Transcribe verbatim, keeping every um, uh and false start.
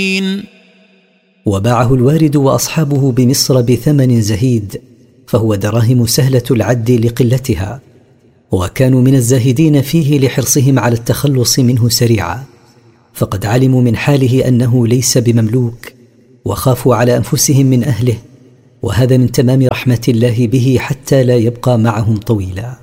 وباعه الوارد وأصحابه بمصر بثمن زهيد، فهو دراهم سهلة العد لقلتها، وكانوا من الزاهدين فيه لحرصهم على التخلص منه سريعا، فقد علموا من حاله أنه ليس بمملوك، وخافوا على أنفسهم من أهله، وهذا من تمام رحمة الله به حتى لا يبقى معهم طويلا.